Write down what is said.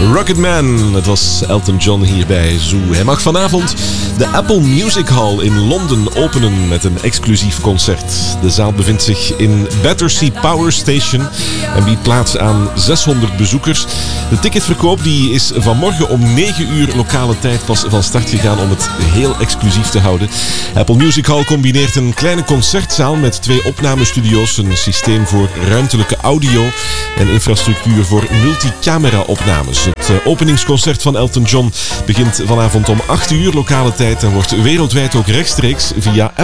Rocketman, het was Elton John hier bij Zoo. Hij mag vanavond de Apple Music Hall in Londen openen met een exclusief concert. De zaal bevindt zich in Battersea Power Station en biedt plaats aan 600 bezoekers. De ticketverkoop die is vanmorgen om 9 uur lokale tijd pas van start gegaan om het heel exclusief te houden. Apple Music Hall combineert een kleine concertzaal met 2 opnamestudio's, een systeem voor ruimtelijke audio en infrastructuur voor multicamera-opnames. Het openingsconcert van Elton John begint vanavond om 8 uur lokale tijd en wordt wereldwijd ook rechtstreeks via